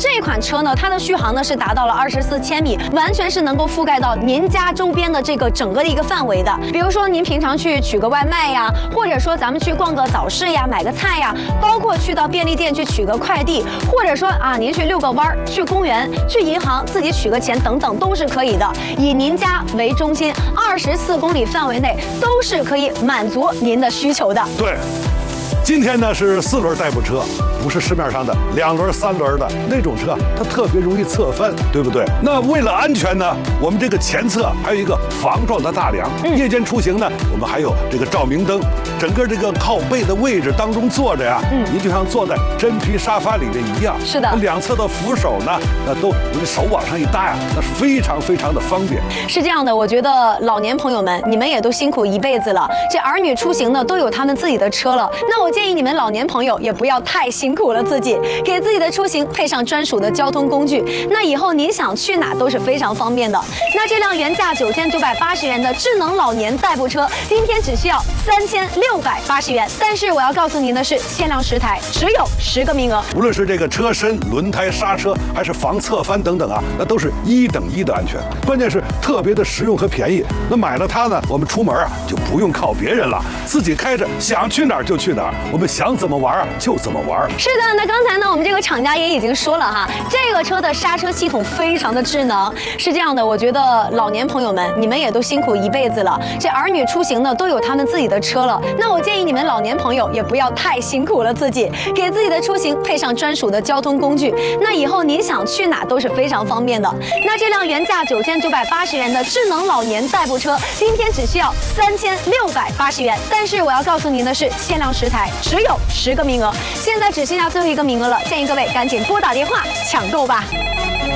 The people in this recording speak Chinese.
这款车呢，它的续航呢是达到了24千米，完全是能够覆盖到您家周边的这个整个的一个范围的。比如说您平常去取个外卖呀，或者说咱们去逛个早市呀，买个菜呀，包括去到便利店去取个快递，或者说啊您去遛个弯儿，去公园，去银行自己取个钱等等都是可以的。以您家为中心，24公里范围内都是可以满足您的需求的。 对。今天呢是4轮代步车，不是市面上的2轮、3轮的那种车，它特别容易侧翻，对不对？那为了安全呢，我们这个前侧还有一个防撞的大梁。夜间出行呢，我们还有这个照明灯。整个这个靠背的位置当中坐着呀，您就像坐在真皮沙发里面一样。 是的， 两侧的扶手呢，那都手往上一搭呀，那是非常非常的方便。 是这样的，我觉得老年朋友们，你们也都辛苦一辈子了，这儿女出行呢都有他们自己的车了，那我建议你们老年朋友也不要太辛苦了自己，给自己的出行配上专属的交通工具，那以后您想去哪都是非常方便的。那这辆原价9980元的智能老年代步车，今天只需要3680元，但是我要告诉您的是，限量10台，只有10个名额。 无论是这个车身、轮胎、刹车，还是防侧翻等等啊，那都是1等1的安全。关键是特别的实用和便宜。那买了它呢，我们出门啊就不用靠别人了，自己开着想去哪儿就去哪儿，我们想怎么玩啊就怎么玩。 是的，那刚才呢，我们这个厂家也已经说了哈，这个车的刹车系统非常的智能。是这样的，我觉得老年朋友们，你们也都辛苦一辈子了，这儿女出行呢都有他们自己的车了，那我建议你们老年朋友也不要太辛苦了自己，给自己的出行配上专属的交通工具，那以后您想去哪都是非常方便的。那这辆原价9980元的智能老年代步车，今天只需要3680元，但是我要告诉您的是，限量10台，只有10个名额，现在只剩下最后1个名额了，建议各位赶紧拨打电话抢购吧。